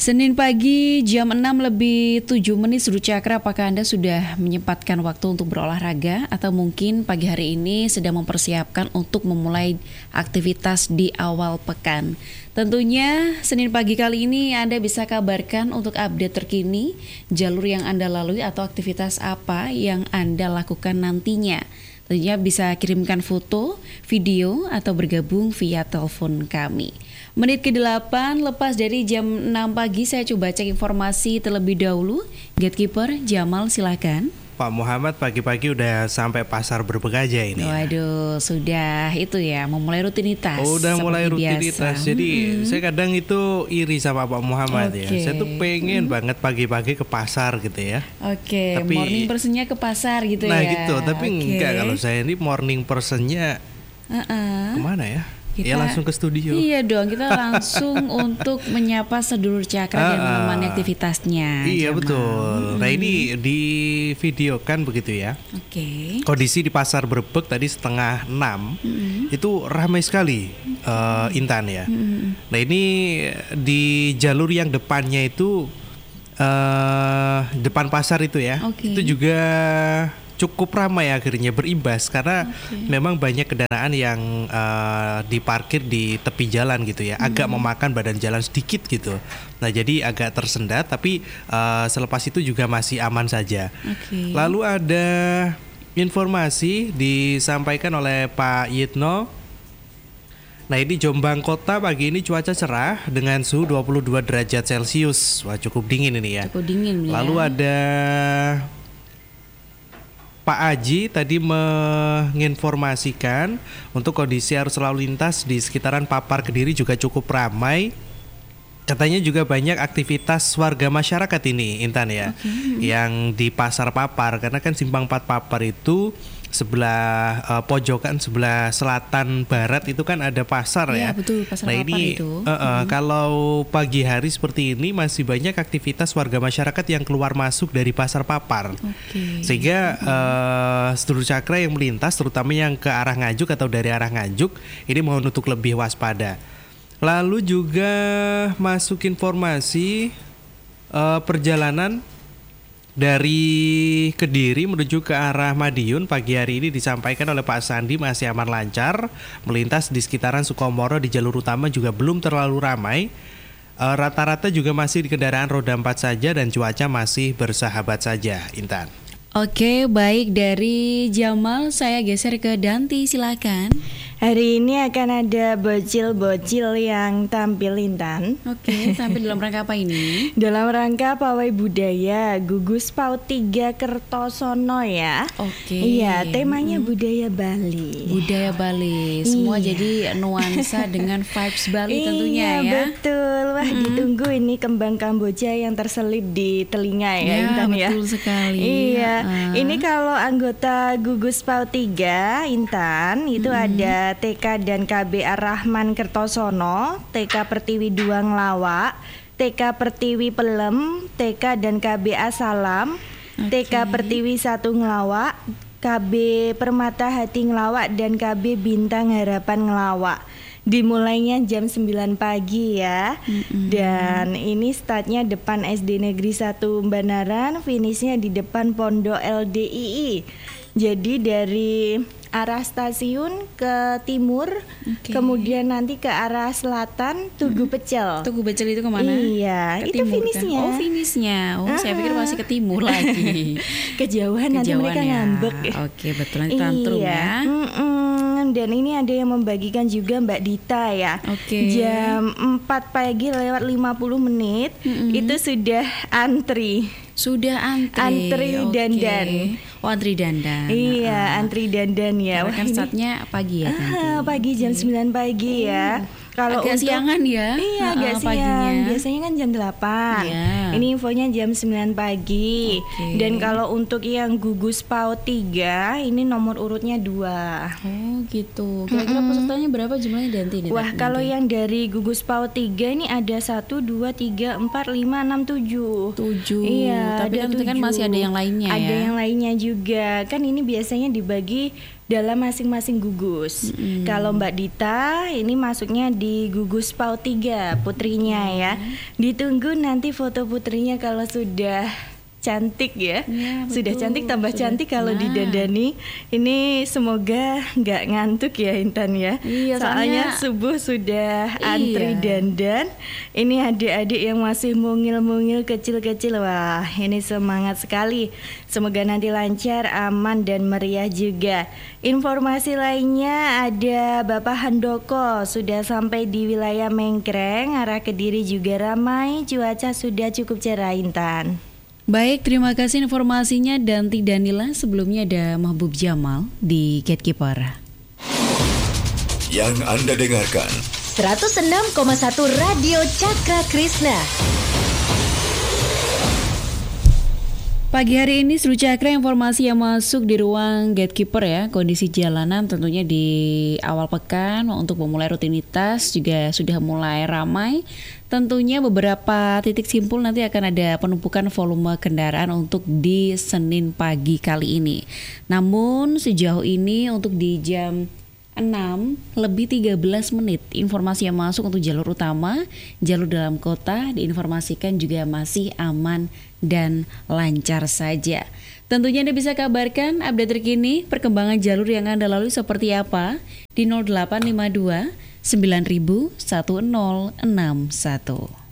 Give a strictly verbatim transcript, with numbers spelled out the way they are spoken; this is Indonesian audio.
Senin pagi jam enam lebih tujuh menit Seru Cakra, apakah Anda sudah menyempatkan waktu untuk berolahraga atau mungkin pagi hari ini sedang mempersiapkan untuk memulai aktivitas di awal pekan? Tentunya Senin pagi kali ini Anda bisa kabarkan untuk update terkini jalur yang Anda lalui atau aktivitas apa yang Anda lakukan nantinya. Tentunya bisa kirimkan foto, video, atau bergabung via telepon kami. Menit ke delapan lepas dari jam enam pagi, saya coba cek informasi terlebih dahulu. Gatekeeper Jamal, silakan. Pak Muhammad pagi-pagi udah sampai pasar Brebek aja ini. Waduh, sudah itu ya, memulai rutinitas. Oh, udah mulai rutinitas. Biasa. Jadi hmm. saya kadang itu iri sama Pak Muhammad okay. ya. Saya tuh pengen hmm. banget pagi-pagi ke pasar gitu ya. Oke, okay. Tapi, morning personnya ke pasar gitu nah ya. Nah gitu, tapi okay. enggak, kalau saya ini morning personnya uh-uh. kemana ya? Kita, ya langsung ke studio. Iya dong, kita langsung untuk menyapa sedulur Cakra uh, dan menemani aktivitasnya. Iya Jamal. Betul. Hmm. Nah ini di video kan begitu ya. Oke. Okay. Kondisi di pasar Brebek tadi setengah enam hmm. itu ramai sekali, okay. uh, Intan ya. Hmm. Nah ini di jalur yang depannya itu uh, depan pasar itu ya, okay. itu juga cukup ramai akhirnya, berimbas karena okay. memang banyak kendaraan yang uh, diparkir di tepi jalan gitu ya, mm-hmm. agak memakan badan jalan sedikit gitu. Nah jadi agak tersendat, tapi uh, selepas itu juga masih aman saja. Okay. Lalu ada informasi disampaikan oleh Pak Yitno. Nah ini Jombang Kota pagi ini cuaca cerah dengan suhu dua puluh dua derajat Celcius. Wah cukup dingin ini ya. Cukup dingin ya. Lalu ada Pak Aji tadi menginformasikan untuk kondisi arus lalu lintas di sekitaran Papar Kediri juga cukup ramai. Katanya juga banyak aktivitas warga masyarakat ini, Intan ya, okay. yang di Pasar Papar, karena kan Simpang empat Papar itu sebelah uh, pojokan sebelah selatan barat itu kan ada pasar ya. Iya betul, pasar nah, Papar ini, itu. Uh, uh, hmm. Kalau pagi hari seperti ini masih banyak aktivitas warga masyarakat yang keluar masuk dari Pasar Papar. Okay. Sehingga hmm. uh, sedulur Cakra yang melintas, terutama yang ke arah Nganjuk atau dari arah Nganjuk, ini mohon untuk lebih waspada. Lalu juga masuk informasi uh, perjalanan dari Kediri menuju ke arah Madiun pagi hari ini disampaikan oleh Pak Sandi masih aman lancar. Melintas di sekitaran Sukomoro di jalur utama juga belum terlalu ramai. E, rata-rata juga masih di kendaraan roda empat saja dan cuaca masih bersahabat saja, Intan. Oke, baik, dari Jamal saya geser ke Danti, silakan. Hari ini akan ada bocil-bocil yang tampil, Intan. Oke, tampil dalam rangka apa ini? Dalam rangka pawai budaya Gugus Paut tiga Kertosono ya. Oke. Iya, temanya hmm. budaya Bali. Budaya Bali, semua iya. jadi nuansa dengan vibes Bali tentunya iya, ya. Iya, betul. Wah, hmm. ditunggu ini kembang Kamboja yang terselip di telinga ya, ya Intan ya. Betul sekali. Iya. Uh. Ini kalau anggota Gugus Paut tiga, Intan, itu hmm. ada T K dan K B Ar-Rahman Kertosono, T K Pertiwi dua Ngelawak, T K Pertiwi Pelem, T K dan K B Asalam, okay. T K Pertiwi satu Ngelawak, K B Permata Hati Ngelawak, dan K B Bintang Harapan Ngelawak. Dimulainya jam sembilan pagi ya. Mm-hmm. Dan ini startnya depan S D Negeri satu Banaran, finishnya di depan Pondok L D I I. Jadi dari arah stasiun ke timur, okay. kemudian nanti ke arah selatan Tugu Pecel. Tugu Pecel itu kemana? Iya, ke itu timur, finishnya. Kan? Oh, finishnya. Oh, uh-huh. saya pikir masih ke timur lagi. Kejauhan, Kejauhan nanti mereka ya. ngambek. Oke, betul, nanti tantrum iya. ya. Mm-mm. Dan ini ada yang membagikan juga Mbak Dita ya. Oke. Jam empat pagi lewat lima puluh menit mm-hmm. itu sudah antri. Sudah antri. Antri okay. dandan. Oh, antri dandan. Iya, uh-huh. antri dandan ya. Karena kan startnya pagi ya nanti. Ah, pagi jam sembilan pagi ya. Kalau agak untuk, siangan ya. Iya, uh, agak siang. Paginya. Biasanya kan jam delapan. Yeah. Ini infonya jam sembilan pagi. Okay. Dan kalau untuk yang Gugus Paut tiga, ini nomor urutnya dua. Oh, gitu. Kira-kira mm-hmm. pesertanya berapa jumlahnya, Danti? Wah, nanti. Kalau yang dari Gugus Paut tiga ini ada satu, dua, tiga, empat, lima, enam, tujuh. tujuh. Iya, tapi kan, kan masih ada yang lainnya ada ya. Ada yang lainnya juga. Kan ini biasanya dibagi dalam masing-masing gugus. Mm. Kalau Mbak Dita ini masuknya di gugus P A U tiga putrinya mm. ya. Ditunggu nanti foto putrinya kalau sudah cantik ya, ya sudah cantik tambah sudah. Cantik kalau nah. didandani. Ini semoga nggak ngantuk ya Intan ya. Iya, soalnya, soalnya subuh sudah antri iya. dandan. Ini adik-adik yang masih mungil-mungil kecil-kecil, wah ini semangat sekali. Semoga nanti lancar, aman dan meriah juga. Informasi lainnya ada Bapak Handoko sudah sampai di wilayah Mengkreng, arah Kediri juga ramai, cuaca sudah cukup cerah Intan. Baik, terima kasih informasinya dan Danila. Sebelumnya ada Mahbub Jamal di Gatekeeper. Yang Anda dengarkan seratus enam koma satu Radio Cakra Krishna. Pagi hari ini Seru Cakra, informasi yang masuk di ruang Gatekeeper ya. Kondisi jalanan tentunya di awal pekan untuk memulai rutinitas juga sudah mulai ramai. Tentunya beberapa titik simpul nanti akan ada penumpukan volume kendaraan untuk di Senin pagi kali ini. Namun sejauh ini untuk di jam enam lebih tiga belas menit informasi yang masuk untuk jalur utama, jalur dalam kota diinformasikan juga masih aman dan lancar saja. Tentunya Anda bisa kabarkan update terkini perkembangan jalur yang Anda lalui seperti apa di nol delapan lima dua sembilan nol nol satu nol enam satu.